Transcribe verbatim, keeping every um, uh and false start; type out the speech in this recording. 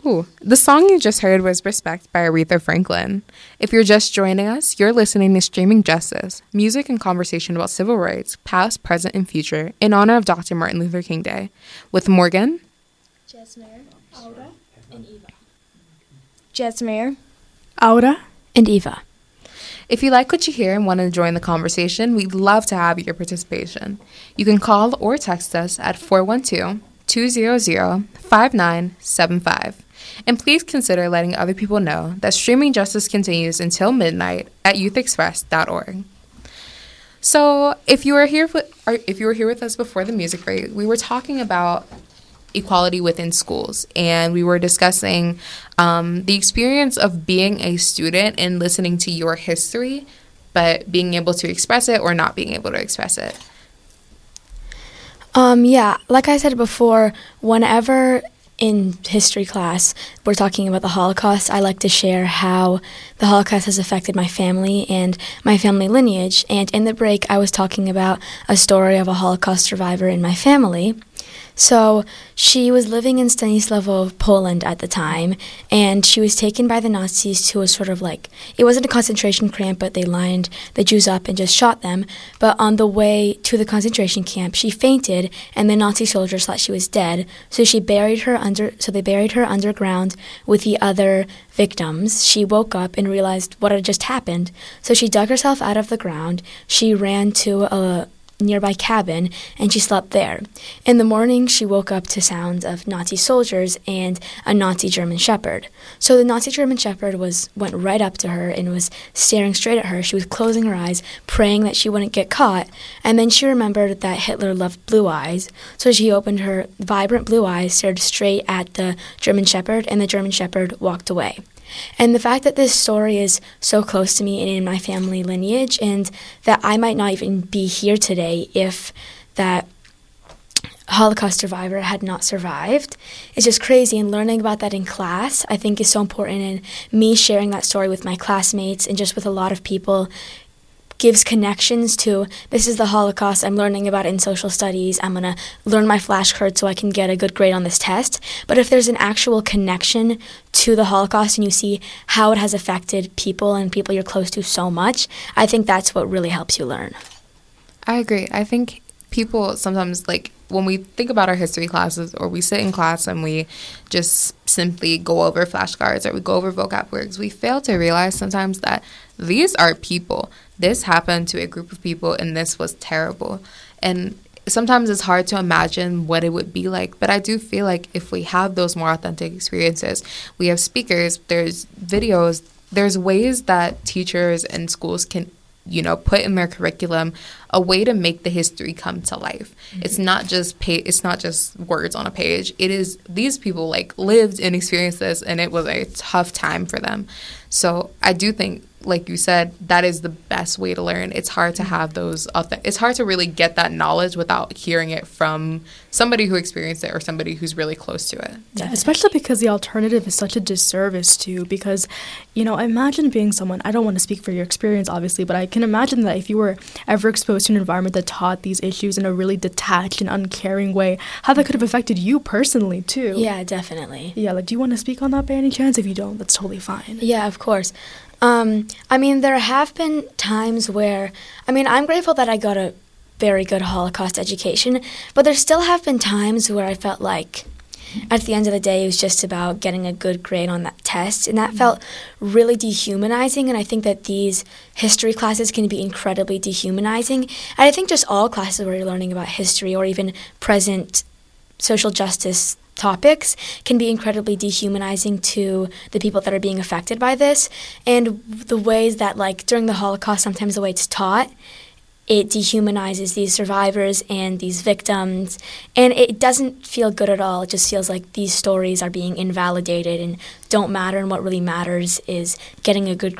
Ooh, the song you just heard was Respect by Aretha Franklin. If you're just joining us, you're listening to Streaming Justice, music and conversation about civil rights, past, present, and future, in honor of Doctor Martin Luther King Day, with Morgan, Jasmine, Aura, and Eva. Jasmine, Aura, and Eva. If you like what you hear and want to join the conversation, we'd love to have your participation. You can call or text us at four one two, two zero zero, five nine seven five. And please consider letting other people know that Streaming Justice continues until midnight at youth express dot org. So, if you were here with, or if you were here with us before the music break, we were talking about equality within schools, and we were discussing um, the experience of being a student and listening to your history, but being able to express it or not being able to express it. Um, yeah, like I said before, whenever in history class we're talking about the Holocaust, I like to share how the Holocaust has affected my family and my family lineage. And in the break, I was talking about a story of a Holocaust survivor in my family. So she was living in Stanisław, Poland at the time, and she was taken by the Nazis to a sort of like, it wasn't a concentration camp, but they lined the Jews up and just shot them. But on the way to the concentration camp, she fainted, and the Nazi soldiers thought she was dead. So she buried her under. So they buried her underground with the other victims. She woke up and realized what had just happened. So she dug herself out of the ground. She ran to a nearby cabin, and she slept there. In the morning, she woke up to sounds of Nazi soldiers and a Nazi German Shepherd. So the Nazi German Shepherd was went right up to her and was staring straight at her. She was closing her eyes, praying that she wouldn't get caught, and then she remembered that Hitler loved blue eyes. So she opened her vibrant blue eyes, stared straight at the German Shepherd, and the German Shepherd walked away. And the fact that this story is so close to me and in my family lineage, and that I might not even be here today if that Holocaust survivor had not survived, is just crazy. And learning about that in class, I think, is so important. And me sharing that story with my classmates and just with a lot of people gives connections to, this is the Holocaust, I'm learning about it in social studies, I'm going to learn my flashcards so I can get a good grade on this test. But if there's an actual connection to the Holocaust and you see how it has affected people and people you're close to so much, I think that's what really helps you learn. I agree. I think people sometimes, like, when we think about our history classes, or we sit in class and we just simply go over flashcards or we go over vocab words, we fail to realize sometimes that these are people. This happened to a group of people, and this was terrible. And sometimes it's hard to imagine what it would be like, but I do feel like if we have those more authentic experiences, we have speakers, there's videos, there's ways that teachers and schools can, you know, put in their curriculum a way to make the history come to life. Mm-hmm. It's not just pa- it's not just words on a page. It is these people like lived and experienced this, and it was a tough time for them. So I do think, like you said, that is the best way to learn. It's hard to have those, it's hard to really get that knowledge without hearing it from somebody who experienced it or somebody who's really close to it. Yeah, especially because the alternative is such a disservice too, because, you know, imagine being someone, I don't want to speak for your experience obviously, but I can imagine that if you were ever exposed to an environment that taught these issues in a really detached and uncaring way, how that could have affected you personally too. Yeah, definitely. Yeah, like, do you want to speak on that by any chance? If you don't, that's totally fine. Yeah, of course. Um, I mean, there have been times where, I mean, I'm grateful that I got a very good Holocaust education, but there still have been times where I felt like at the end of the day it was just about getting a good grade on that test, and that mm-hmm. felt really dehumanizing, and I think that these history classes can be incredibly dehumanizing. And I think just all classes where you're learning about history or even present social justice topics can be incredibly dehumanizing to the people that are being affected by this. And the ways that, like, during the Holocaust, sometimes the way it's taught, it dehumanizes these survivors and these victims, and it doesn't feel good at all. It just feels like these stories are being invalidated and don't matter, and what really matters is getting a good